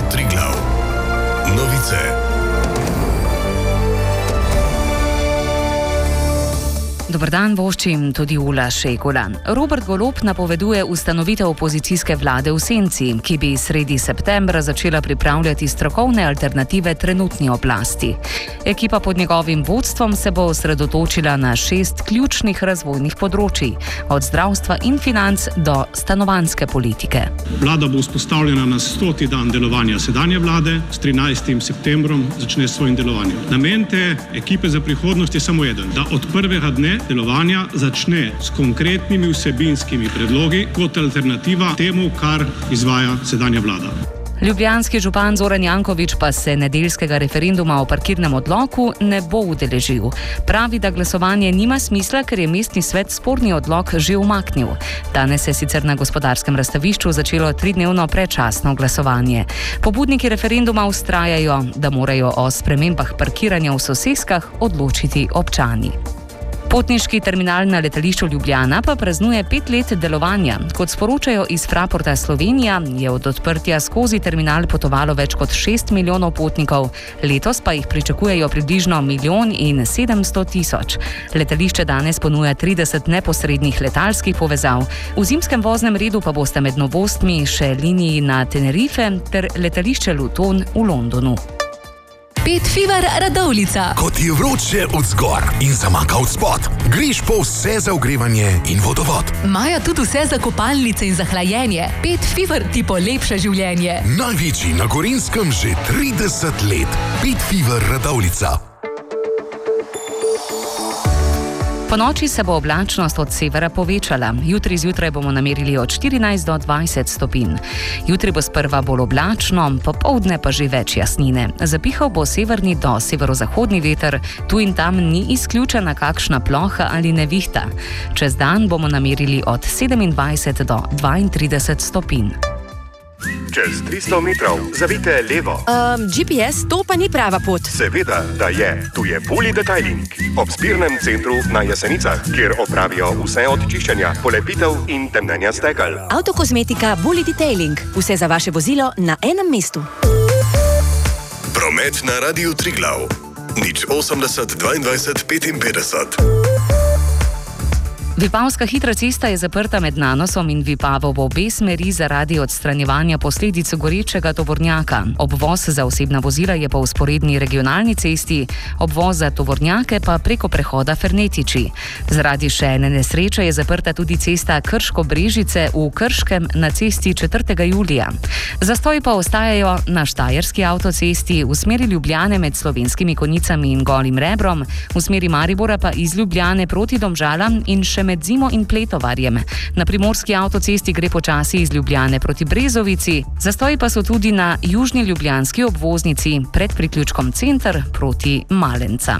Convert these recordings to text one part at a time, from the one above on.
Triglav. Novice. Dobar dan, voščim tudi Ula Šegula. Robert Golob napoveduje ustanovitev opozicijske vlade v senci, ki bi sredi septembra začela pripravljati strokovne alternative trenutni oblasti. Ekipa pod njegovim vodstvom se bo osredotočila na 6 ključnih razvojnih področij, od zdravstva in financ do stanovanjske politike. Vlada bo vzpostavljena na 100. dan delovanja sedanje vlade, s 13. septembrom začne s svojim delovanjem. Namen te ekipe za prihodnost je samo eden, da od prvega dne delovanja začne s konkretnimi vsebinskimi predlogi kot alternativa temu, kar izvaja sedanja vlada. Ljubljanski župan Zoran Janković pa se nedeljskega referenduma o parkirnem odloku ne bo udeležil. Pravi, da glasovanje nima smisla, ker je mestni svet sporni odlok že umaknil. Danes je sicer na Gospodarskem razstavišču začelo 3-dnevno predčasno glasovanje. Pobudniki referenduma vztrajajo, da morajo o spremembah parkiranja v soseskah odločiti občani. Potniški terminal na letališču Ljubljana pa praznuje 5 let delovanja. Kot sporočajo iz Fraporta Slovenija, je od odprtja skozi terminal potovalo več kot 6 milijonov potnikov. Letos pa jih pričakujejo približno 1,7 milijon. Letališče danes ponuja 30 neposrednih letalskih povezav. V zimskem voznem redu pa boste med novostmi še liniji na Tenerife ter letališče Luton v Londonu. Pet Fever Radovljica. Ko ti je vroče od zgor in zamaka od spod, greš po vse za ogrevanje in vodovod. Imajo tudi vse za kopalnice in za hlajenje. Pet Fever ti polepša življenje. Največji na Gorenjskem že 30 let. Pet Fever Radovljica. Po noči se bo oblačnost od severa povečala. Jutri zjutraj bomo namerili od 14 do 20 stopinj. Jutri bo sprva bolj oblačno, popoldne pa že več jasnine. Zapihal bo severni do severozahodni veter, tu in tam ni izključena kakšna ploha ali nevihta. Čez dan bomo namerili od 27 do 32 stopinj. Čez 300 metrov zavijte levo. GPS, to pa ni prava pot. Seveda, da je. Tu je Bully Detailing. Ob zbirnem centru na Jesenicah, kjer opravijo vse od čiščenja, polepitev in temnenja stekel. Autokozmetika Bully Detailing. Vse za vaše vozilo na enem mestu. Promet na Radiu Triglav. 080 22 55. Vipavska hitra cesta je zaprta med Nanosom in Vipavo v obe smeri zaradi odstranjevanja posledic gorečega tovornjaka. Obvoz za osebna vozila je po vzporedni regionalni cesti, obvoz za tovornjake pa preko prehoda Fernetiči. Zaradi še ene nesreče je zaprta tudi cesta Krško-Brežice v Krškem na cesti 4. julija. Zastoji pa ostajajo na Štajerski avtocesti v smeri Ljubljane med Slovenskimi Konjicami in Golim Rebrom, v smeri Maribora pa iz Ljubljane proti Domžalam in še med Zimo in Pletovarjem. Na primorski avtocesti gre počasi iz Ljubljane proti Brezovici, zastoji pa so tudi na južni ljubljanski obvoznici pred priključkom Center proti Malencam.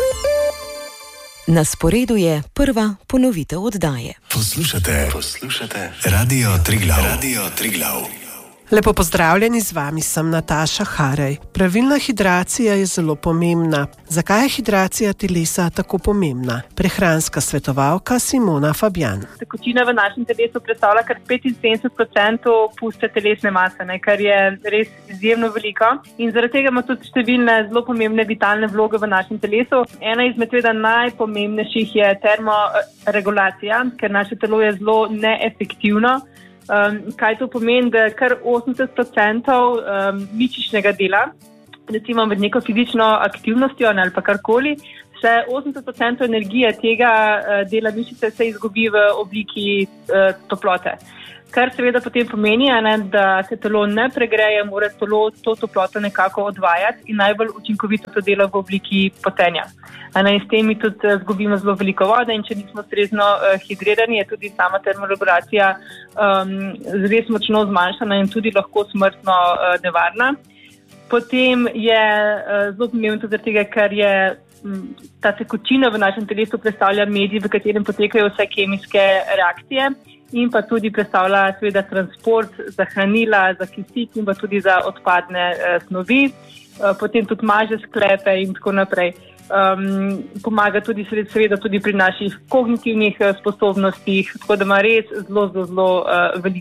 Na sporedu je prva ponovitev oddaje. Poslušate Radio Triglav. Lepo pozdravljeni, z vami sem Nataša Harej. Pravilna hidracija je zelo pomembna. Zakaj je hidracija telesa tako pomembna? Prehranska svetovalka Simona Fabjan. Tekočina v našem telesu predstavlja kar 75% puste telesne mase, kar je res izjemno veliko. In zaradi tega ima tudi številne zelo pomembne vitalne vloge v našem telesu. Ena izmed najpomembnejših je termoregulacija, ker naše telo je zelo neefektivno. Kaj to pomeni, da kar 80% mišičnega dela, recimo med neko fizično aktivnostjo ali pa karkoli, se 80% energije tega dela mišice se izgubi v obliki toplote. Kar seveda potem pomeni, da se telo ne pregreje, mora telo to toploto nekako odvajati in najbolj učinkovito to dela v obliki potenja. In s tem tudi izgubimo zelo veliko vode in če nismo ustrezno hidrirani, je tudi sama termoregulacija res močno zmanjšana in tudi lahko smrtno nevarna. Potem je zelo pomembno tudi zaradi tega, ker je ta tekočina v našem telesu predstavlja medij, v katerem potekajo vse kemijske reakcije in pa tudi predstavlja seveda transport za hranila, za kisik in pa tudi za odpadne snovi. Potem tudi maže sklepe in tako naprej. Pomaga tudi seveda tudi pri naših kognitivnih sposobnostih, tako da ima res zelo veliko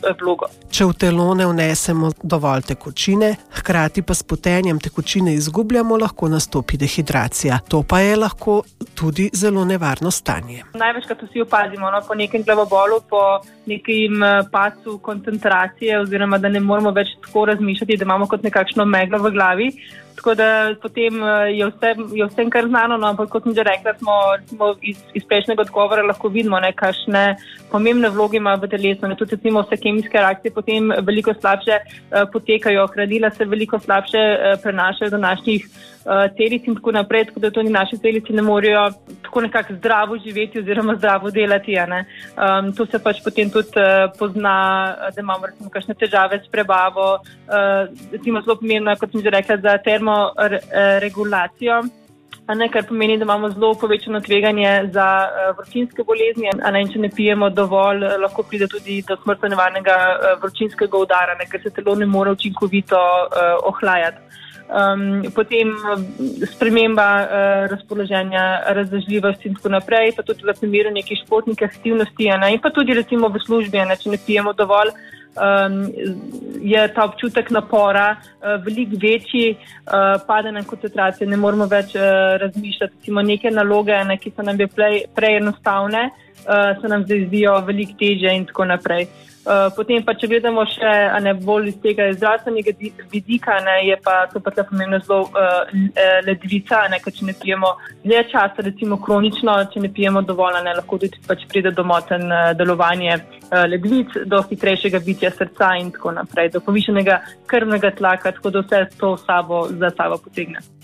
vlogo. Če v telo ne vnesemo dovolj tekočine, hkrati pa s potenjem tekočine izgubljamo, lahko nastopi dehidracija. To pa je lahko tudi zelo nevarno stanje. Največkrat vsi opazimo, po nekem glavobolu, po nekem padcu koncentracije oziroma da ne moramo več tako razmišljati, da imamo kot nekakšno meglo v glavi. Tako da potem je vsem kar znano, ampak kot sem že rekla, smo iz prejšnjega odgovora lahko vidimo, kakšne pomembne vloge ima v telesu. Tudi recimo vse kemijske reakcije potem veliko slabše potekajo, hranila se veliko slabše prenašajo do naših celic in tako naprej, tako da tudi naše celice ne morejo tako nekako zdravo živeti oziroma zdravo delati. To se pač potem tudi pozna, da imamo recimo kakšne težave s prebavo, recimo zelo pomembno, kot sem že rekla, za termoregulacijo, kar pomeni, da imamo zelo povečano tveganje za vročinske bolezni, in če ne pijemo dovolj, lahko pride tudi do smrtno nevarnega vročinskega udara, ker se telo ne more učinkovito ohlajati. Potem sprememba razpoloženja, razdražljivosti in tako naprej, pa tudi v primeru nekih športnih aktivnosti, in pa tudi recimo v službi, če ne pijemo dovolj, je ta občutek napora veliko večji, pade nam koncentracija, ne moramo več razmišljati. Recimo neke naloge, ki so nam prej enostavne, se nam zdaj zdijo veliko težje in tako naprej. Potem pa, če gledamo še bolj iz tega zdravstvenega vidika, je pa to pa pomembno zelo ledvica, ker če ne pijemo dlje časa, recimo kronično, če ne pijemo dovolj, lahko tudi pač pride do motenj delovanja ledvic, do hitrejšega bitja srca in tako naprej, do povišenega krvnega tlaka, tako da vse to za sabo potegne.